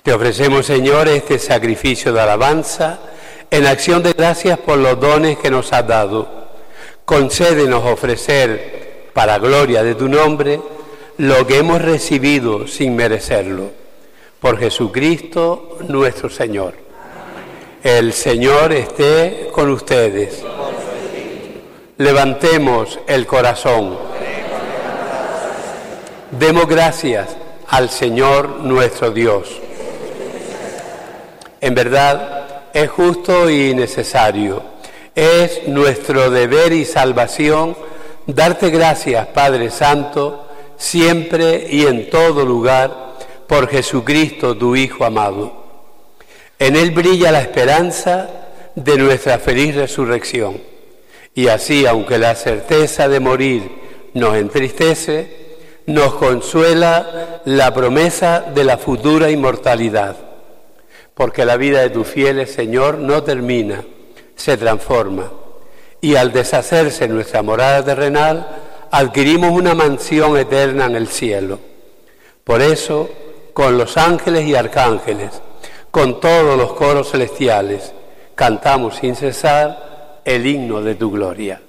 Te ofrecemos, Señor, este sacrificio de alabanza en acción de gracias por los dones que nos has dado. Concédenos ofrecer, para gloria de tu nombre, lo que hemos recibido sin merecerlo. Por Jesucristo nuestro Señor. El Señor esté con ustedes. Levantemos el corazón. Demos gracias al Señor nuestro Dios. En verdad, es justo y necesario. Es nuestro deber y salvación darte gracias, Padre Santo, siempre y en todo lugar, por Jesucristo, tu Hijo amado. En Él brilla la esperanza de nuestra feliz resurrección. Y así, aunque la certeza de morir nos entristece, nos consuela la promesa de la futura inmortalidad. Porque la vida de tus fieles, Señor, no termina, se transforma. Y al deshacerse nuestra morada terrenal, adquirimos una mansión eterna en el cielo. Por eso, con los ángeles y arcángeles, con todos los coros celestiales, cantamos sin cesar el himno de tu gloria.